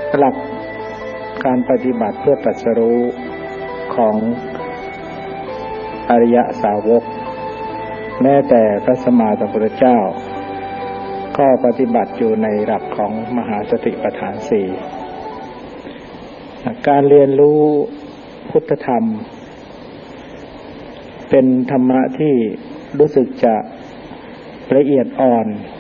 หลักการปฏิบัติเพื่อตรัสรู้ของอริยสาวกแม้แต่พระสัมมาสัมพุทธเจ้าก็ปฏิบัติอยู่ในหลักของมหาสติปัฏฐานสี่การเรียนรู้พุทธธรรมเป็นธรรมะที่รู้สึกจะละเอียดอ่อน